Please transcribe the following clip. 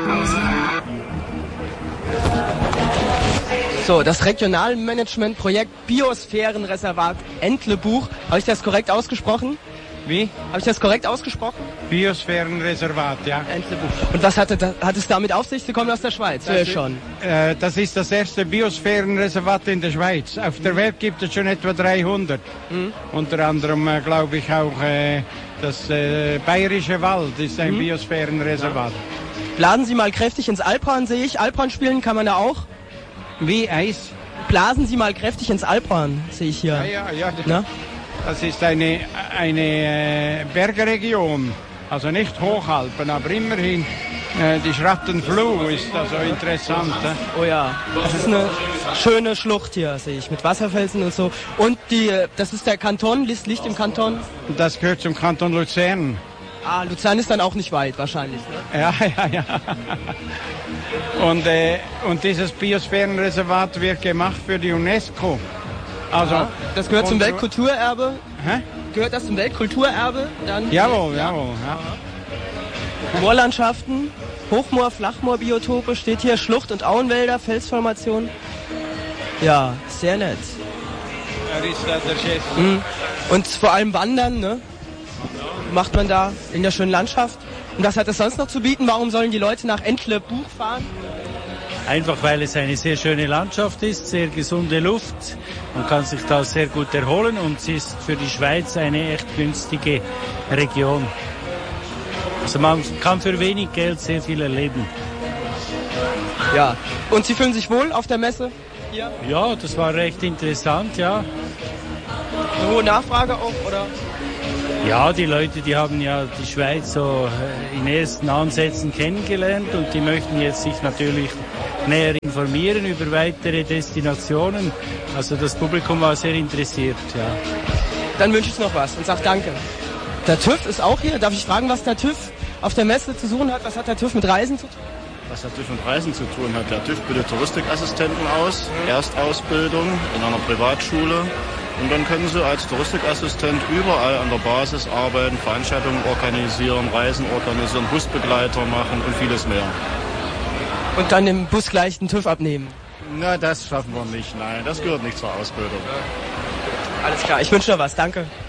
So, das Regionalmanagementprojekt Biosphärenreservat Entlebuch. Habe ich das korrekt ausgesprochen? Wie? Habe ich das korrekt ausgesprochen? Biosphärenreservat, ja. Entlebuch. Und was hat es damit auf sich? Sie kommen aus der Schweiz, höre ich schon. Das ist das erste Biosphärenreservat in der Schweiz. Auf der Welt gibt es schon etwa 300. Unter anderem, glaube ich, auch das Bayerische Wald ist ein Biosphärenreservat. Blasen Sie mal kräftig ins Alphorn, sehe ich. Alphorn spielen kann man da auch. Wie Eis? Blasen Sie mal kräftig ins Alphorn, sehe ich hier. Ja. Na? Das ist eine Bergregion, also nicht Hochalpen, aber immerhin die Schrattenfluh ist also interessant. Oh ja, das ist eine schöne Schlucht hier, sehe ich, mit Wasserfelsen und so. Und das ist der Kanton, liegt im Kanton? Das gehört zum Kanton Luzern. Ah, Luzern ist dann auch nicht weit wahrscheinlich, ne? Ja. Und dieses Biosphärenreservat wird gemacht für die UNESCO. Also, das gehört zum Weltkulturerbe? Hä? Gehört das zum Weltkulturerbe? Dann Jawohl. Moorlandschaften, Hochmoor, Flachmoorbiotope, steht hier Schlucht- und Auenwälder, Felsformation. Ja, sehr nett. Er ist der Chef. Und vor allem Wandern, ne? Macht man da in der schönen Landschaft. Und was hat es sonst noch zu bieten? Warum sollen die Leute nach Entlebuch fahren? Einfach weil es eine sehr schöne Landschaft ist, sehr gesunde Luft. Man kann sich da sehr gut erholen und es ist für die Schweiz eine echt günstige Region. Also man kann für wenig Geld sehr viel erleben. Ja. Und Sie fühlen sich wohl auf der Messe hier? Ja, das war recht interessant, ja. Eine hohe Nachfrage auch, oder? Ja, die Leute, die haben ja die Schweiz so in ersten Ansätzen kennengelernt und die möchten jetzt sich natürlich näher informieren über weitere Destinationen. Also das Publikum war sehr interessiert, ja. Dann wünsche ich noch was und sage danke. Der TÜV ist auch hier. Darf ich fragen, was der TÜV auf der Messe zu suchen hat? Was hat der TÜV mit Reisen zu tun? Was der TÜV mit Reisen zu tun hat? Der TÜV bildet Touristikassistenten aus, Erstausbildung in einer Privatschule. Und dann können Sie als Touristikassistent überall an der Basis arbeiten, Veranstaltungen organisieren, Reisen organisieren, Busbegleiter machen und vieles mehr. Und dann im Bus gleich den TÜV abnehmen? Na, das schaffen wir nicht, nein. Das gehört nicht zur Ausbildung. Alles klar, ich wünsche dir was, danke.